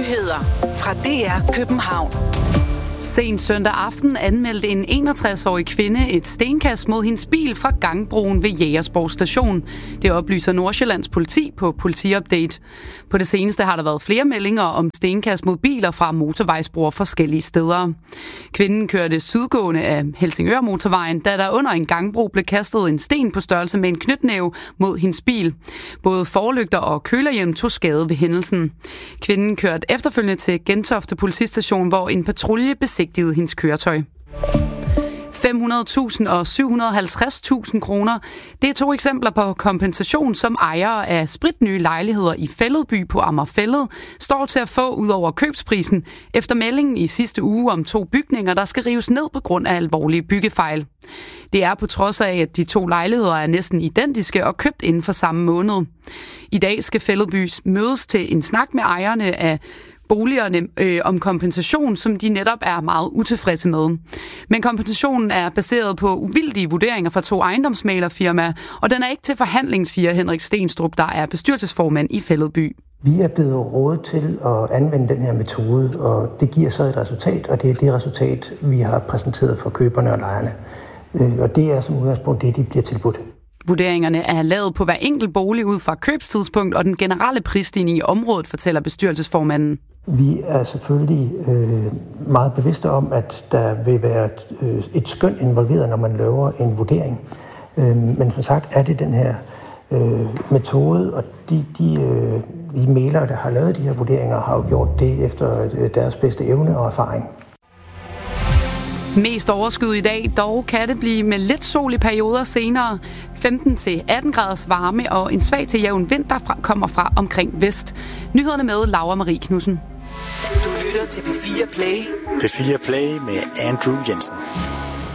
Nyheder fra DR København. Sent søndag aften anmeldte en 61-årig kvinde et stenkast mod hendes bil fra gangbroen ved Jægersborg station. Det oplyser Nordsjællands politi på Politiupdate. På det seneste har der været flere meldinger om stenkast mod biler fra motorvejsbroer forskellige steder. Kvinden kørte sydgående af Helsingør motorvejen, da der under en gangbro blev kastet en sten på størrelse med en knytnæve mod hendes bil. Både forlygter og kølerhjelm tog skade ved hændelsen. Kvinden kørte efterfølgende til Gentofte politistation, hvor en patrulje besigtigede hendes køretøj. 500.000 og 750.000 kroner. Det er to eksempler på kompensation, som ejere af spritnye lejligheder i Fælledby på Amagerfælled står til at få ud over købsprisen efter meldingen i sidste uge om 2 bygninger, der skal rives ned på grund af alvorlige byggefejl. Det er på trods af, at de 2 lejligheder er næsten identiske og købt inden for samme måned. I dag skal Fælledby mødes til en snak med ejerne af boligerne om kompensation, som de netop er meget utilfredse med. Men kompensationen er baseret på uvildige vurderinger fra 2 ejendomsmæglerfirmaer, og den er ikke til forhandling, siger Henrik Stenstrup, der er bestyrelsesformand i Fælledby. Vi er blevet rådet til at anvende den her metode, og det giver så et resultat, og det er det resultat, vi har præsenteret for køberne og lejerne. Og det er som udgangspunkt det, de bliver tilbudt. Vurderingerne er lavet på hver enkelt bolig ud fra købstidspunkt og den generelle prisstigning i området, fortæller bestyrelsesformanden. Vi er selvfølgelig meget bevidste om, at der vil være et skøn involveret, når man laver en vurdering. Men som sagt er det den her metode, og de mælere, der har lavet de her vurderinger, har jo gjort det efter deres bedste evne og erfaring. Mest overskyet i dag, dog kan det blive med lidt sol i perioder senere. 15-18 graders varme og en svag til jævn vind, der kommer fra omkring vest. Nyhederne med Laura Marie Knudsen. Du lytter til P4 Play. P4 Play med Andrew Jensen.